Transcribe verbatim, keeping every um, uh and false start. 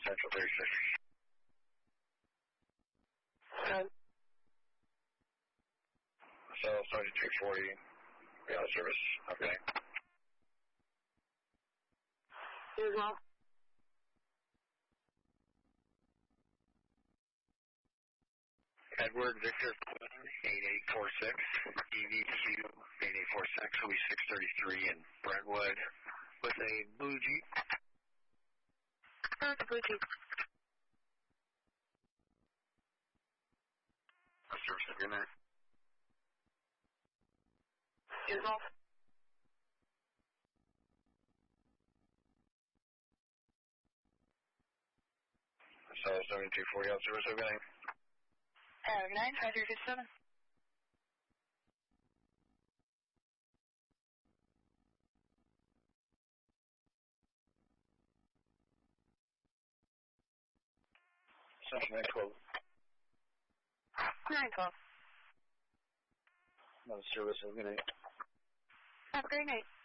Central thirty-six. Okay. So, seventy-two forty, we out of service. Okay. You as well. Edward Victor eight eight four six, E V Q eight eight four six, Louis six thirty-three in Brentwood with a blue Jeep. Oh, it's a blue Jeep. Service agreement. You as well. So, seventy-two forty out of service. Okay. Uh, nine five three fifty seven. Central nine twelve. Nine twelve. No service. Good night. Have a great night.